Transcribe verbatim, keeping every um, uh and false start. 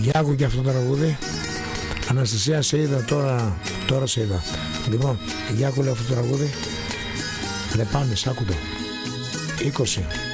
Για άκου και αυτό το τραγούδι. Αναστασία, σε είδα τώρα, τώρα σε είδα. Λοιπόν, για άκου λέω αυτό το τραγούδι. Ρε πάμε, άκου το. είκοσι.